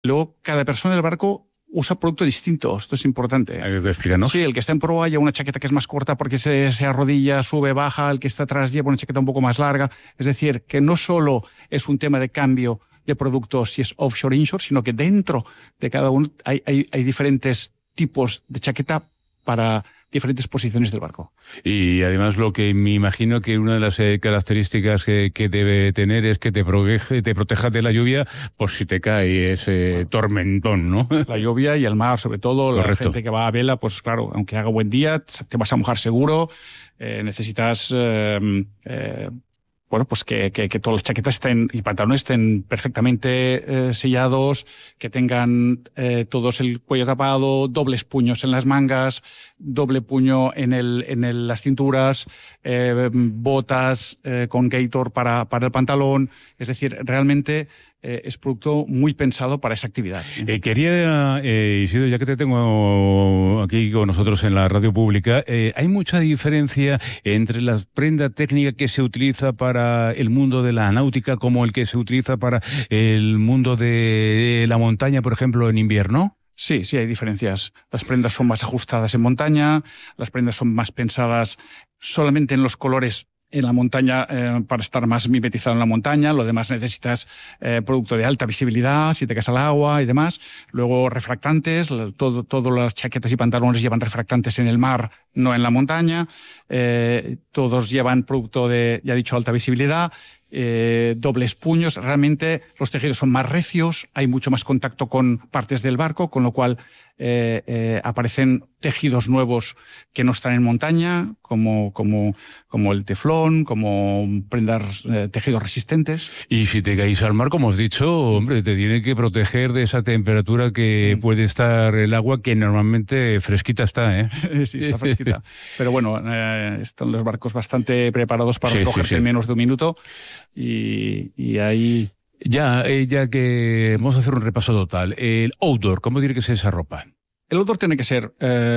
Luego, cada persona del barco usa producto distinto. Esto es importante. Explícanos. Sí, el que está en proa lleva una chaqueta que es más corta porque se arrodilla, sube, baja. El que está atrás lleva una chaqueta un poco más larga. Es decir, que no solo es un tema de cambio de productos si es offshore, inshore, sino que dentro de cada uno hay diferentes tipos de chaqueta para diferentes posiciones del barco. Y además lo que me imagino que una de las características que debe tener es que te proteja de la lluvia por si te cae ese tormentón, ¿no? La lluvia y el mar, sobre todo. Correcto. La gente que va a vela, pues claro, aunque haga buen día, te vas a mojar seguro. Necesitas bueno, pues que todas las chaquetas y pantalones estén perfectamente sellados, que tengan todos el cuello tapado, dobles puños en las mangas, doble puño en las cinturas, botas con gator para el pantalón. Es decir, realmente es producto muy pensado para esa actividad. Quería, Isidro, ya que te tengo aquí con nosotros en la radio pública, ¿hay mucha diferencia entre la prenda técnica que se utiliza para el mundo de la náutica como el que se utiliza para el mundo de la montaña, por ejemplo, en invierno? Sí, hay diferencias. Las prendas son más ajustadas en montaña, las prendas son más pensadas solamente en los colores en la montaña para estar más mimetizado en la montaña. Lo demás necesitas producto de alta visibilidad, si te caes al agua y demás. Luego refractantes, todas las chaquetas y pantalones llevan refractantes en el mar, no en la montaña. Todos llevan producto de, ya he dicho, alta visibilidad. Dobles puños. Realmente los tejidos son más recios, hay mucho más contacto con partes del barco, con lo cual aparecen tejidos nuevos que no están en montaña, como el teflón, como prendas, tejidos resistentes. Y si te caes al mar, como has dicho, hombre, te tiene que proteger de esa temperatura que puede estar el agua, que normalmente fresquita está, ¿eh? Sí, está fresquita. Pero bueno, están los barcos bastante preparados para recogerse en menos de un minuto y ahí... Ya que vamos a hacer un repaso total. El outdoor, ¿cómo tiene que ser esa ropa? El outdoor tiene que ser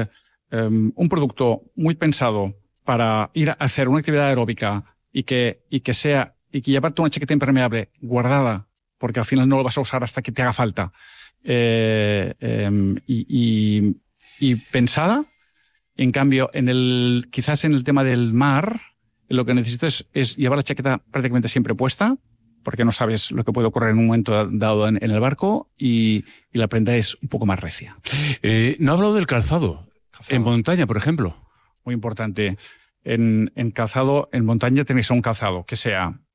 un producto muy pensado para ir a hacer una actividad aeróbica y que llevarte una chaqueta impermeable guardada, porque al final no lo vas a usar hasta que te haga falta, y pensada. En cambio, quizás en el tema del mar, lo que necesitas es llevar la chaqueta prácticamente siempre puesta, porque no sabes lo que puede ocurrir en un momento dado en el barco, y la prenda es un poco más recia. No he hablado del calzado. En montaña, por ejemplo. Muy importante. En calzado, en montaña tenéis un calzado que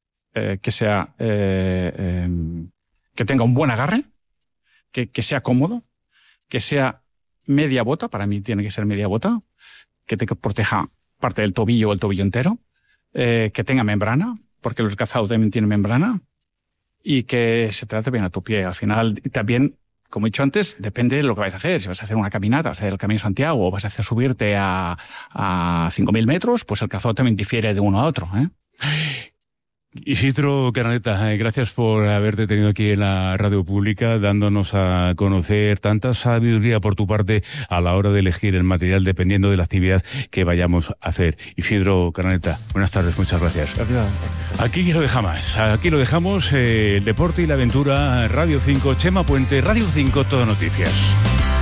tenga un buen agarre, que sea cómodo, que sea media bota, para mí tiene que ser media bota, que te proteja parte del tobillo o el tobillo entero, que tenga membrana, porque los calzados también tienen membrana, y que se trate bien a tu pie. Al final, también, como he dicho antes, depende de lo que vais a hacer. Si vas a hacer una caminata, vas a hacer el Camino de Santiago, o vas a subirte a 5.000 metros, pues el calzado también difiere de uno a otro, ¿eh? Isidro Canaleta, gracias por haberte tenido aquí en la radio pública, dándonos a conocer tanta sabiduría por tu parte a la hora de elegir el material dependiendo de la actividad que vayamos a hacer. Isidro Canaleta, buenas tardes, muchas gracias. Gracias. Aquí lo dejamos, el deporte y la aventura, Radio 5, Chema Puente, Radio 5, Todo Noticias.